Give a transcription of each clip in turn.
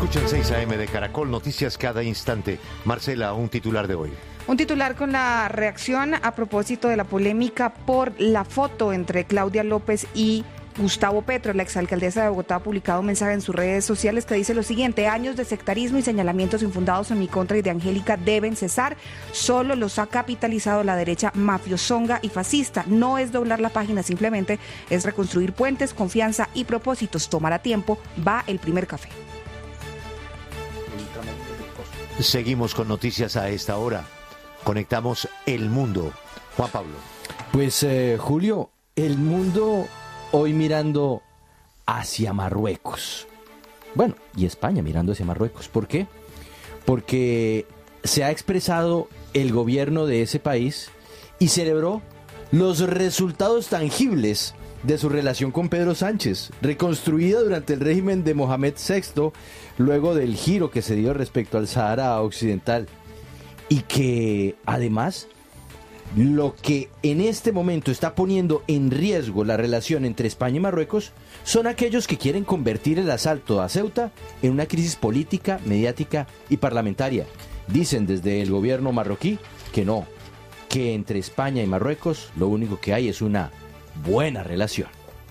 Escuchan 6 AM de Caracol, noticias cada instante. Marcela, un titular de hoy. Un titular con la reacción a propósito de la polémica por la foto entre Claudia López y Gustavo Petro. La exalcaldesa de Bogotá ha publicado un mensaje en sus redes sociales que dice lo siguiente: años de sectarismo y señalamientos infundados en mi contra y de Angélica deben cesar. Solo los ha capitalizado la derecha mafiosonga y fascista. No es doblar la página, simplemente es reconstruir puentes, confianza y propósitos. Tomará tiempo, va el primer café. Seguimos con noticias a esta hora. Conectamos el mundo. Juan Pablo. Pues Julio, el mundo hoy mirando hacia Marruecos. Bueno, y España mirando hacia Marruecos. ¿Por qué? Porque se ha expresado el gobierno de ese país y celebró los resultados tangibles de su relación con Pedro Sánchez, reconstruida durante el régimen de Mohamed VI, luego del giro que se dio respecto al Sahara Occidental. Y que además lo que en este momento está poniendo en riesgo la relación entre España y Marruecos son aquellos que quieren convertir el asalto a Ceuta en una crisis política, mediática y parlamentaria. Dicen desde el gobierno marroquí que no, que entre España y Marruecos lo único que hay es una buena relación.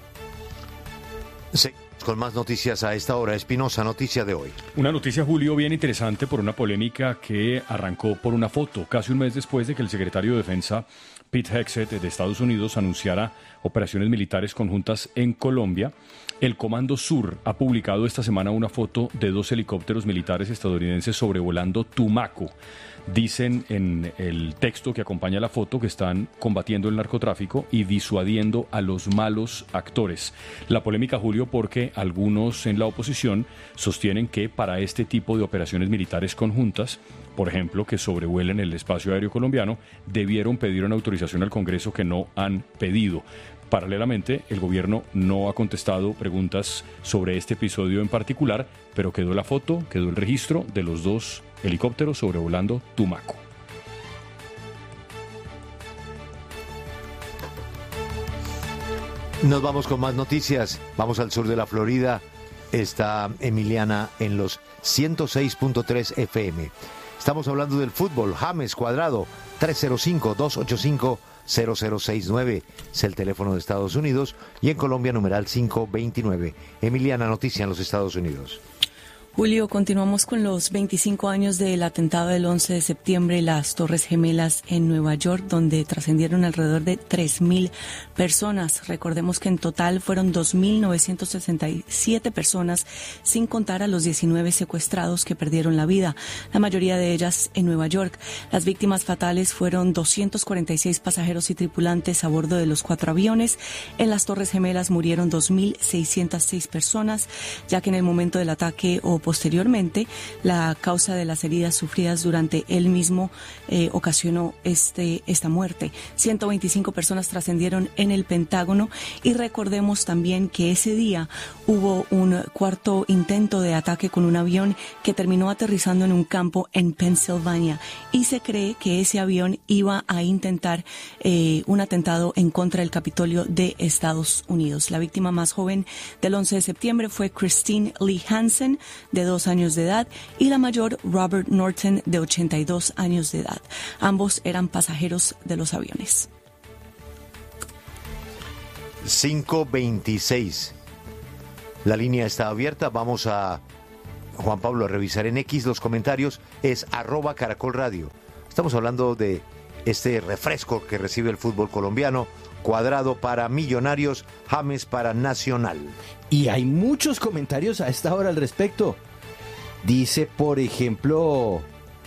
Sí. Con más noticias a esta hora. Espinosa, noticia de hoy. Una noticia, Julio, bien interesante por una polémica que arrancó por una foto, casi un mes después de que el secretario de Defensa, Pete Hegseth, de Estados Unidos, anunciara operaciones militares conjuntas en Colombia. El Comando Sur ha publicado esta semana una foto de 2 helicópteros militares estadounidenses sobrevolando Tumaco. Dicen en el texto que acompaña la foto que están combatiendo el narcotráfico y disuadiendo a los malos actores. La polémica, Julio, porque algunos en la oposición sostienen que para este tipo de operaciones militares conjuntas, por ejemplo, que sobrevuelen el espacio aéreo colombiano, debieron pedir una autorización al Congreso que no han pedido. Paralelamente, el gobierno no ha contestado preguntas sobre este episodio en particular, pero quedó la foto, quedó el registro de los 2 helicópteros sobrevolando Tumaco. Nos vamos con más noticias. Vamos al sur de la Florida. Está Emiliana en los 106.3 FM. Estamos hablando del fútbol. James Cuadrado, 305-285-0069. Es el teléfono de Estados Unidos. Y en Colombia, numeral 529. Emiliana, noticia en los Estados Unidos. Julio, continuamos con los 25 años del atentado del 11 de septiembre, las Torres Gemelas en Nueva York, donde trascendieron alrededor de 3.000 personas. Recordemos que en total fueron 2.967 personas, sin contar a los 19 secuestrados que perdieron la vida, la mayoría de ellas en Nueva York. Las víctimas fatales fueron 246 pasajeros y tripulantes a bordo de los 4 aviones. En las Torres Gemelas murieron 2.606 personas, ya que en el momento del ataque o posteriormente, la causa de las heridas sufridas durante el mismo ocasionó esta muerte. 125 personas trascendieron en el Pentágono y recordemos también que ese día hubo un cuarto intento de ataque con un avión que terminó aterrizando en un campo en Pensilvania y se cree que ese avión iba a intentar un atentado en contra del Capitolio de Estados Unidos. La víctima más joven del 11 de septiembre fue Christine Lee Hansen, de 2 años de edad, y la mayor, Robert Norton, de 82 años de edad. Ambos eran pasajeros de los aviones. 526. La línea está abierta. Vamos a, Juan Pablo, a revisar en X los comentarios. Es @Caracol Radio. Estamos hablando de este refresco que recibe el fútbol colombiano. Cuadrado para Millonarios, James para Nacional. Y hay muchos comentarios a esta hora al respecto. Dice, por ejemplo,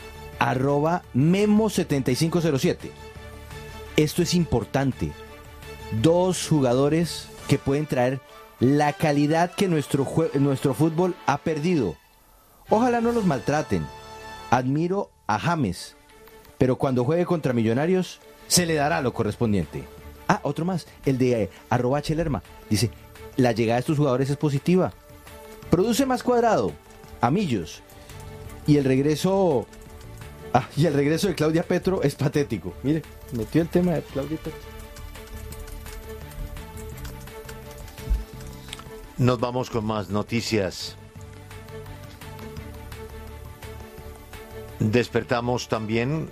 @Memo7507. Esto es importante. 2 jugadores que pueden traer la calidad que nuestro fútbol ha perdido. Ojalá no los maltraten. Admiro a James, pero cuando juegue contra Millonarios se le dará lo correspondiente. Otro más, el de @Chelerma. Dice, la llegada de estos jugadores es positiva. Produce más Cuadrado, Amillos. Y el regreso de Claudia Petro es patético. Mire, metió el tema de Claudia Petro. Nos vamos con más noticias. Despertamos también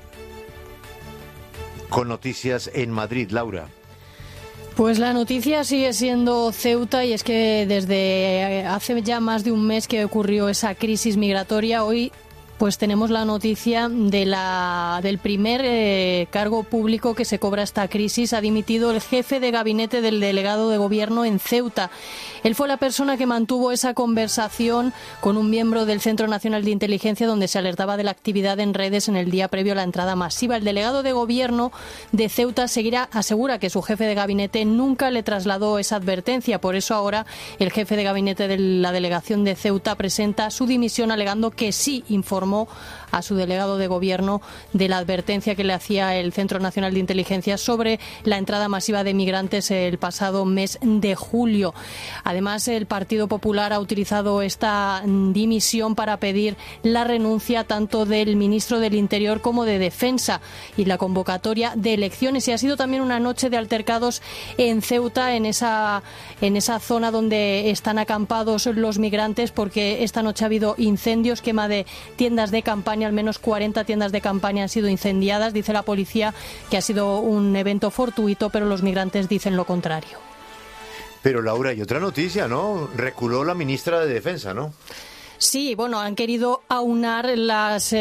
con noticias en Madrid, Laura. Pues la noticia sigue siendo Ceuta, y es que desde hace ya más de un mes que ocurrió esa crisis migratoria, hoy pues tenemos la noticia del primer cargo público que se cobra esta crisis. Ha dimitido el jefe de gabinete del delegado de gobierno en Ceuta. Él fue la persona que mantuvo esa conversación con un miembro del Centro Nacional de Inteligencia donde se alertaba de la actividad en redes en el día previo a la entrada masiva. El delegado de gobierno de Ceuta asegura que su jefe de gabinete nunca le trasladó esa advertencia. Por eso ahora el jefe de gabinete de la delegación de Ceuta presenta su dimisión alegando que sí informó a su delegado de gobierno de la advertencia que le hacía el Centro Nacional de Inteligencia sobre la entrada masiva de migrantes el pasado mes de julio. Además, el Partido Popular ha utilizado esta dimisión para pedir la renuncia tanto del ministro del Interior como de Defensa y la convocatoria de elecciones. Y ha sido también una noche de altercados en Ceuta, en esa zona donde están acampados los migrantes, porque esta noche ha habido incendios, quema de tiendas de campaña. Al menos 40 tiendas de campaña han sido incendiadas. Dice la policía que ha sido un evento fortuito, pero los migrantes dicen lo contrario. Pero Laura, hay otra noticia, ¿no? Reculó la ministra de Defensa, ¿no? Sí, bueno, han querido aunar las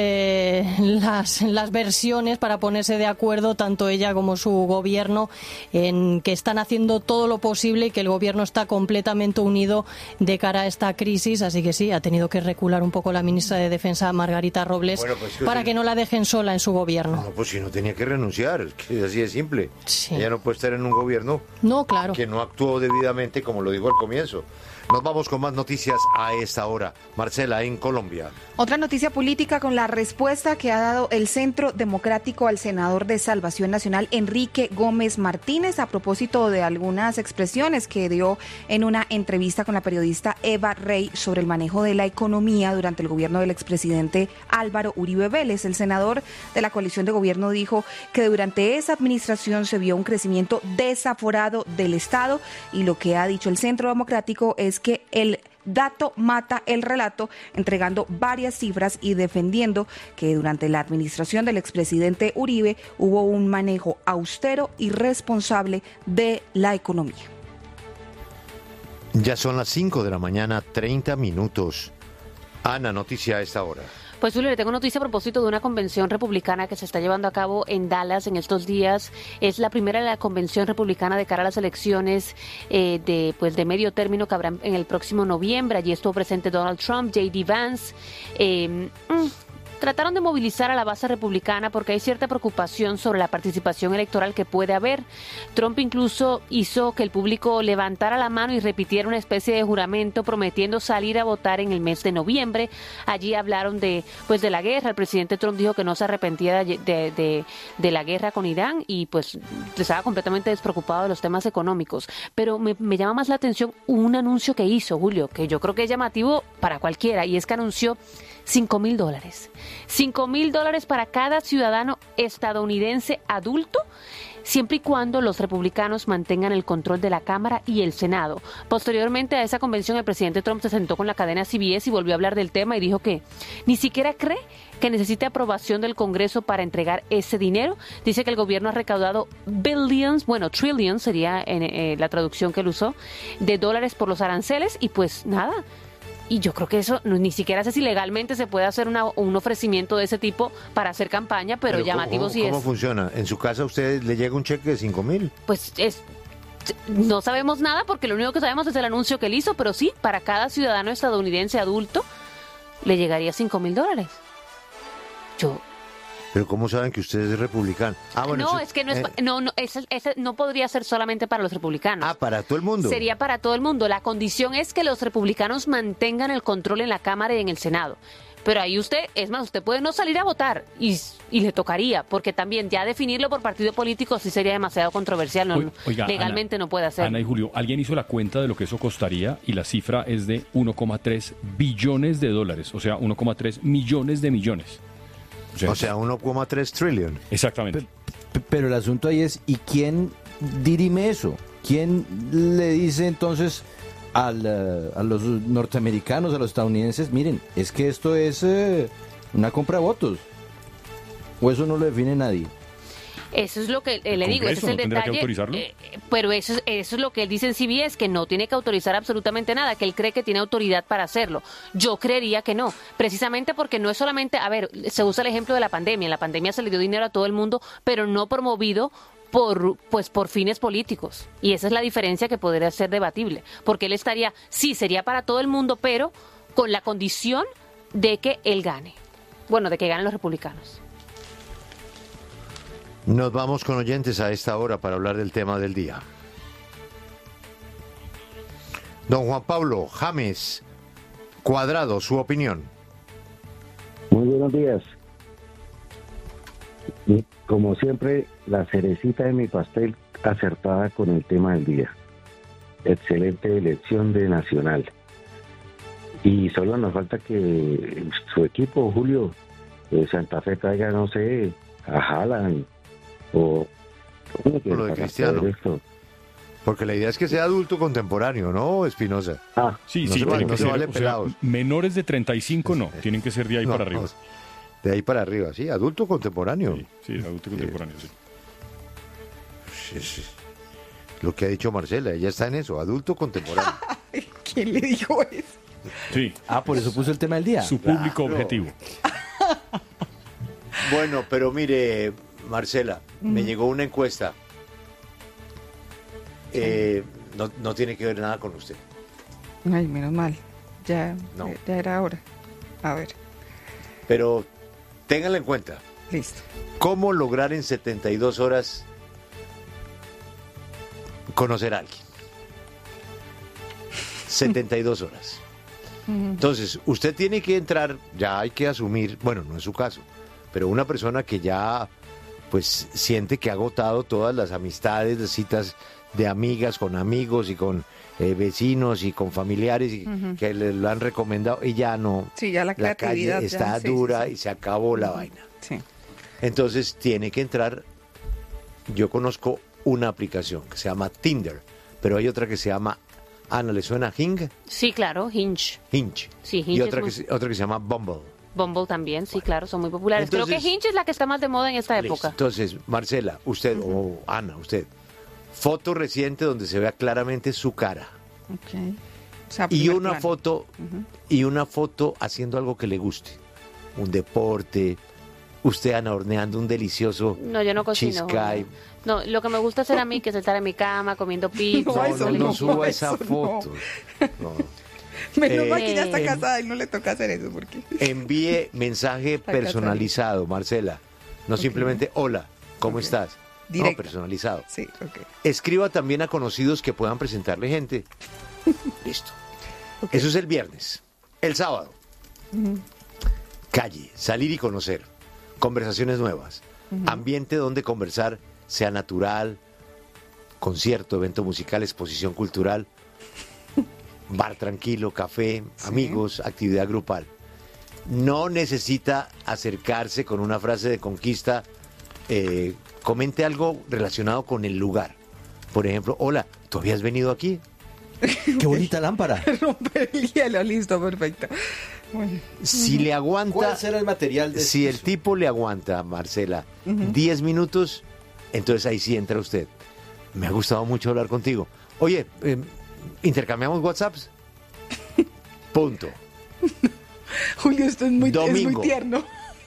versiones para ponerse de acuerdo, tanto ella como su gobierno, en que están haciendo todo lo posible y que el gobierno está completamente unido de cara a esta crisis. Así que sí, ha tenido que recular un poco la ministra de Defensa, Margarita Robles, para que no la dejen sola en su gobierno. No, pues si no tenía que renunciar, es que así de simple. Sí. Ella no puede estar en un gobierno claro, que no actuó debidamente, como lo dijo al comienzo. Nos vamos con más noticias a esta hora. Marcela, en Colombia. Otra noticia política con la respuesta que ha dado el Centro Democrático al senador de Salvación Nacional, Enrique Gómez Martínez, a propósito de algunas expresiones que dio en una entrevista con la periodista Eva Rey sobre el manejo de la economía durante el gobierno del expresidente Álvaro Uribe Vélez. El senador de la coalición de gobierno dijo que durante esa administración se vio un crecimiento desaforado del Estado, y lo que ha dicho el Centro Democrático es que el dato mata el relato, entregando varias cifras y defendiendo que durante la administración del expresidente Uribe hubo un manejo austero y responsable de la economía. Ya son las 5 de la mañana, 30 minutos. Ana, noticia a esta hora. Pues Julio, le tengo noticia a propósito de una convención republicana que se está llevando a cabo en Dallas en estos días. Es la primera de la convención republicana de cara a las elecciones de medio término que habrá en el próximo noviembre. Allí estuvo presente Donald Trump, J.D. Vance. Trataron de movilizar a la base republicana porque hay cierta preocupación sobre la participación electoral que puede haber. Trump incluso hizo que el público levantara la mano y repitiera una especie de juramento prometiendo salir a votar en el mes de noviembre. Allí hablaron de la guerra. El presidente Trump dijo que no se arrepentía de la guerra con Irán y pues estaba completamente despreocupado de los temas económicos. Pero me llama más la atención un anuncio que hizo, Julio, que yo creo que es llamativo para cualquiera, y es que anunció $5,000. $5,000 para cada ciudadano estadounidense adulto, siempre y cuando los republicanos mantengan el control de la Cámara y el Senado. Posteriormente a esa convención, el presidente Trump se sentó con la cadena CBS y volvió a hablar del tema y dijo que ni siquiera cree que necesite aprobación del Congreso para entregar ese dinero. Dice que el gobierno ha recaudado trillions sería la traducción que él usó, de dólares por los aranceles, y pues nada. Y yo creo que eso ni siquiera sé si legalmente se puede hacer un ofrecimiento de ese tipo para hacer campaña, pero llamativo sí es. ¿Cómo funciona? ¿En su casa a usted le llega un cheque de 5,000? Pues no sabemos nada, porque lo único que sabemos es el anuncio que él hizo, pero sí, para cada ciudadano estadounidense adulto le llegaría $5,000. ¿Pero cómo saben que usted es republicano? No, es que no es, ese no podría ser solamente para los republicanos. ¿Para todo el mundo? Sería para todo el mundo. La condición es que los republicanos mantengan el control en la Cámara y en el Senado. Pero ahí usted puede no salir a votar y le tocaría, porque también ya definirlo por partido político sí sería demasiado controversial. Oiga, legalmente Ana, no puede hacerlo. Ana y Julio, alguien hizo la cuenta de lo que eso costaría y la cifra es de $1,3 billones, o sea, 1,3 millones de millones. O sea, 1,3 trillion. Exactamente. Pero el asunto ahí es, ¿y quién dirime eso? ¿Quién le dice entonces a los norteamericanos, a los estadounidenses, miren, es que esto es una compra de votos? ¿O eso no lo define nadie? Eso es lo que le digo, ese es el ¿Tendrá que detalle. autorizarlo? Pero eso es lo que él dice en CBS, que no tiene que autorizar absolutamente nada, que él cree que tiene autoridad para hacerlo. Yo creería que no, precisamente porque no es solamente, a ver, se usa el ejemplo de la pandemia. En la pandemia se le dio dinero a todo el mundo, pero no promovido por fines políticos. Y esa es la diferencia que podría ser debatible, porque él estaría, sí, sería para todo el mundo, pero con la condición de que él gane. Bueno, de que ganen los republicanos. Nos vamos con oyentes a esta hora para hablar del tema del día. Don Juan Pablo James Cuadrado, su opinión. Muy buenos días. Y como siempre, la cerecita de mi pastel acertada con el tema del día. Excelente elección de Nacional. Y solo nos falta que su equipo, Julio, de Santa Fe, traiga, no sé, a Haaland o lo de Cristiano. Porque la idea es que sea adulto contemporáneo, ¿no, Espinosa? Sí, no sí, no se vale o sea, pelados. menores de 35 no, tienen que ser de ahí para arriba. De ahí para arriba, sí, adulto contemporáneo. Sí, adulto contemporáneo, sí. Sí. Lo que ha dicho Marcela, ella está en eso, adulto contemporáneo. ¿Quién le dijo eso? Sí. Por eso puso el tema del día. Su público objetivo. Bueno, pero mire, Marcela, me llegó una encuesta. No tiene que ver nada con usted. Ay, menos mal. Ya era hora. A ver. Pero ténganla en cuenta. Listo. ¿Cómo lograr en 72 horas conocer a alguien? 72 horas. Entonces, usted tiene que entrar, ya hay que asumir, bueno, no es su caso, pero una persona que ya pues siente que ha agotado todas las amistades, las citas de amigas con amigos y con vecinos y con familiares y que le lo han recomendado y ya no. Sí, ya la calle creatividad está ya, dura sí. y se acabó la vaina. Sí. Entonces tiene que entrar. Yo conozco una aplicación que se llama Tinder, pero hay otra que se llama, Ana, ¿le suena Hinge? Sí, claro, Hinge. Hinge. Sí, Hinge Y es otra, muy- otra que se llama Bumble. Bumble también, sí, claro, son muy populares. Entonces- Creo que Hinge es la que está más de moda en esta Listo. época. Entonces, Marcela, usted, o Ana, usted, foto reciente donde se vea claramente su cara. Ok. O sea, Y primer una plano. foto, y una foto haciendo algo que le guste. Un deporte, usted, Ana, horneando un delicioso No, yo no cocino. cheesecake. No, lo que me gusta hacer a mí que es estar en mi cama comiendo pizza. No, eso No no, suba eso esa no. foto. No. Menos mal que ya está Eh, casada y no le toca hacer eso porque... Envíe mensaje Está personalizado, Marcela. No simplemente, hola, ¿cómo estás? Directo. No, personalizado. Sí, ok. Escriba también a conocidos que puedan presentarle gente. Listo. Eso es el viernes. El sábado. Calle, salir y conocer. Conversaciones nuevas. Ambiente donde conversar sea natural. Concierto, evento musical, exposición cultural. Bar tranquilo, café, amigos, actividad grupal. No necesita acercarse con una frase de conquista. Comente algo relacionado con el lugar. Por ejemplo, hola, ¿tú habías venido aquí? ¡Qué bonita lámpara! Romper el hielo, listo, perfecto. Bueno, Si le aguanta, ¿Cuál será el material de si el eso? tipo le aguanta, Marcela, 10 minutos, entonces ahí sí entra usted. Me ha gustado mucho hablar contigo. Oye, ¿intercambiamos WhatsApps? Punto. Julio, esto es muy Domingo. tierno.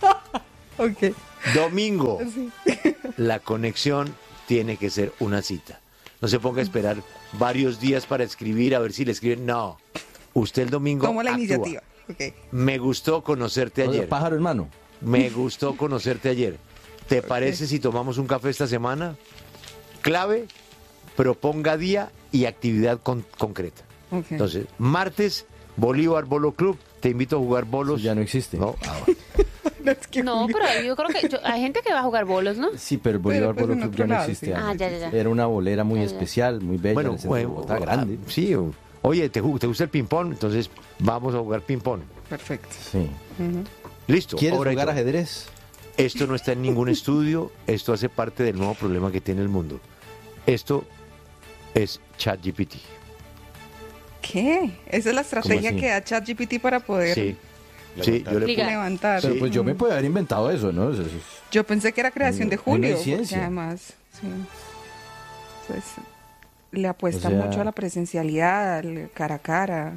Ok. Domingo, Sí. la conexión tiene que ser una cita. No se ponga a esperar varios días para escribir, a ver si le escriben. No, usted el domingo Toma la actúa. iniciativa. Ok. Me gustó conocerte Oye, ayer. pájaro en mano. Me gustó conocerte ayer. ¿Te parece si tomamos un café esta semana? Clave, proponga día y actividad concreta. Ok. Entonces, martes, Bolívar Bolo Club. Te invito a jugar bolos. Eso ya no existe. No, bueno. No, es que No, Julio- pero yo creo que hay gente que va a jugar bolos, ¿no? Sí, pero el Bolívar pues, Bolo en Club otro ya no lado, existe. sí. Ana. Ya. Era una bolera muy Ya. especial, muy bella. Bueno, en el centro de Bogotá, grande. Sí. Oye, ¿te gusta el ping-pong? Entonces, vamos a jugar ping-pong. Perfecto. Sí. Listo. ¿Quieres ahora jugar y todo. ajedrez? Esto no está en ningún estudio. Esto hace parte del nuevo problema que tiene el mundo. Esto es ChatGPT. ¿Qué? Esa es la estrategia así? que da ChatGPT para poder... Sí. Sí, yo le Liga. Levantar. Pero pues yo me puedo haber inventado eso, ¿no? Yo pensé que era creación de No hay Julio. Porque ciencia. además, sí. Pues le apuesta O sea- mucho a la presencialidad, al cara a cara.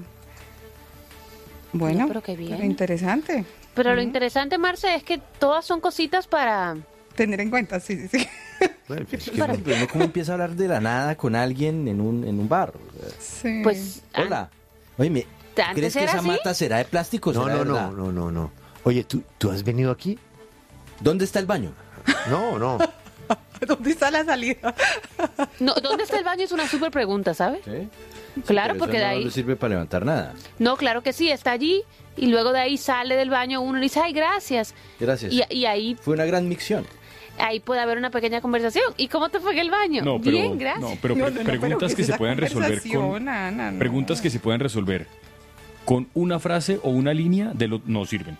Bueno, No, pero qué bien. interesante. Pero lo interesante, Marce, es que todas son cositas para... Tener en cuenta, sí, sí, sí. Bueno, pues es que Para- Pero uno cómo empieza a hablar de la nada con alguien en un bar. O sea, Sí. Pues... hola. Oye, ¿Antes ¿crees que era esa así? mata será de plástico? no, ¿Será no, de no, verdad? no, no, no. Oye, ¿tú has venido aquí? ¿Dónde está el baño? No, no. ¿Dónde está la salida? No, ¿dónde está el baño? Es una súper pregunta, ¿sabes? ¿Sí? Claro, Pero porque eso de no ahí... le sirve para levantar nada. No, claro que sí, está allí y luego de ahí sale del baño uno y dice, ay, gracias. Gracias. Y ahí, Fue una gran micción. ahí puede haber una pequeña conversación. ¿Y cómo te fue en el baño? No, pero, Bien, gracias. no, pero No, no, no, preguntas pero que ¿qué es se esa pueden resolver conversación, con Ana? No. preguntas que se pueden resolver con una frase o una línea de lo no sirven.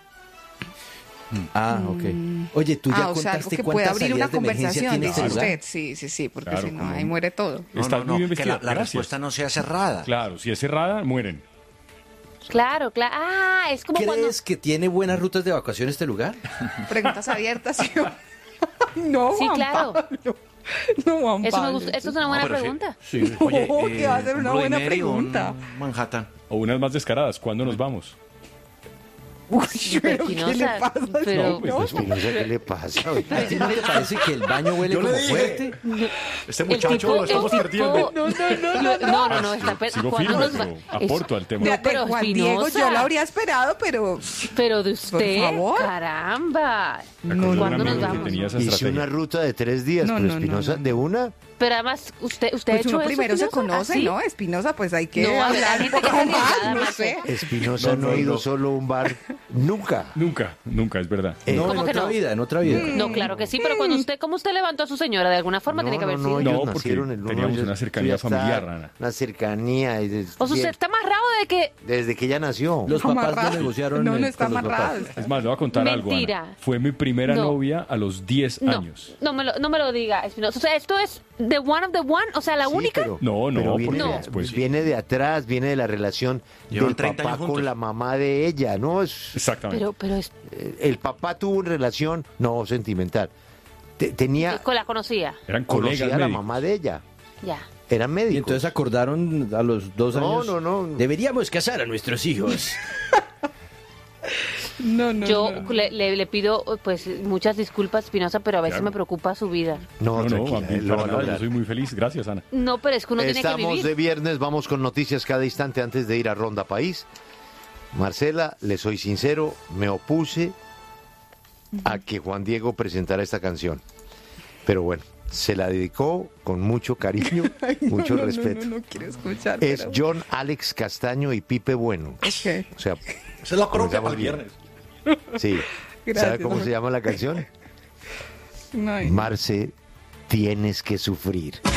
Ah, ok. Oye, tú ya O sea, algo contaste que puede cuántas abrir una salidas de emergencia conversación, tiene dice este lugar. usted. Sí, sí, sí, porque Claro, si no, como- ahí muere todo. Estás muy bien que vestida. la Gracias. respuesta no sea cerrada. Claro, si es cerrada, mueren. Claro, claro. Ah, es como cuando... ¿Crees que tiene buenas rutas de evacuación este lugar? Preguntas abiertas. ¿Sí? No, Sí, Juan claro. Pablo. No, Juan Eso me Pablo. gusta, eso es una buena pero sí. pregunta. Sí. Oye, Oh, que va a ser una un buena Bloody Mary o un pregunta. Manhattan. O unas más descaradas. ¿Cuándo nos vamos? Uy, pero ¿qué le Espinosa, pasa? pero- No, pues, Espinosa, ¿qué le pasa? ¿A ti no te parece que el baño huele Yo le como dije. fuerte? Este El muchacho tipo- lo estamos el perdiendo. tipo- No, está Sigo ¿cuándo firme, nos va- pero aporto al tema. De pero Juan Espinosa. Diego yo lo habría esperado, pero Pero de usted, favor. caramba. Me acordé de un ¿Cuándo nos amigo que vamos? tenía esa Hice estrategia. una ruta de 3 días, No, pero no, no, Espinosa, no. ¿de una? Pero además, ¿usted ha pues hecho uno eso, primero se Espinosa? conoce, ¿Así? ¿no? Espinosa, pues hay que No, a ver, hablar hay un gente que poco es más, arriesgada, no Marce. sé. Espinosa no ha ido solo a un bar nunca. Nunca, nunca, es verdad. No, en ¿Cómo que otra no? vida, en otra vida. No, claro que sí, pero cuando usted, ¿cómo usted levantó a su señora? De alguna forma tiene que haber sido. ellos No, porque nacieron el uno, teníamos ellos- una cercanía tú ya familiar, estás, Ana. Una cercanía. O sea, usted está amarrado de que... Desde que ella nació. Los papás Amarrado. no negociaron No, no está con los papás. amarrado. Es más, le voy a contar Mentira. algo, Ana. Fue mi primera No. novia a los 10 No, años. no me lo diga, Espinosa. O sea, esto es the one of the one, o sea, la Sí, única. pero- No, no, pero viene, porque de, después sí. viene de atrás, viene de la relación Llevan del 30 papá años juntos. con la mamá de ella, ¿no? Exactamente. Pero es, El papá tuvo una relación, no sentimental. Tenía, la conocía. Eran colegas conocía a la médicos. mamá de ella. Ya. Eran Y médicos. entonces acordaron a los 2 No, años. no. Deberíamos casar a nuestros hijos. No, no, Yo no. le pido pues muchas disculpas, Espinosa, pero a veces Claro. me preocupa su vida. No, No, tranquila, a mí lo para van a nada, yo hablar. soy muy feliz. Gracias, Ana. No, pero es que uno tiene que Estamos vivir. de viernes, vamos con noticias cada instante antes de ir a Ronda País. Marcela, le soy sincero, me opuse a que Juan Diego presentara esta canción. Pero bueno, se la dedicó con mucho cariño, Ay, no, mucho no, respeto. No quiero escuchar. Es pero- John Alex Castaño y Pipe Bueno. Ok. O sea, Esa es la propia comenzamos para el bien. viernes. Sí. Gracias, ¿Sabe cómo Jorge. se llama la canción? No, Marce, tienes que sufrir.